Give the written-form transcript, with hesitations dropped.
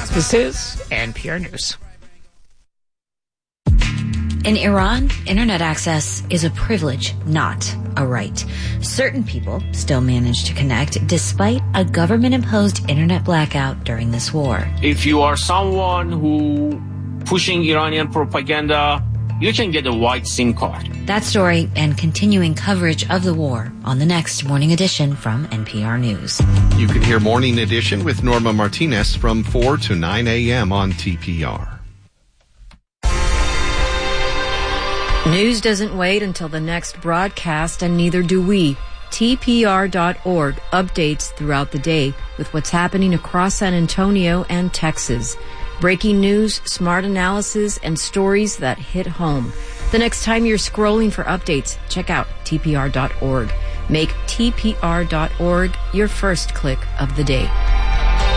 This is NPR News. In Iran, internet access is a privilege, not a right. Certain people still manage to connect despite a government-imposed internet blackout during this war. If you are someone who pushing Iranian propaganda, you can get a white SIM card. That story and continuing coverage of the war on the next Morning Edition from NPR News. You can hear Morning Edition with Norma Martinez from 4 to 9 a.m. on TPR. News doesn't wait until the next broadcast, and neither do we. TPR.org updates throughout the day with what's happening across San Antonio and Texas. Breaking news, smart analysis, and stories that hit home. The next time you're scrolling for updates, check out TPR.org. Make TPR.org your first click of the day.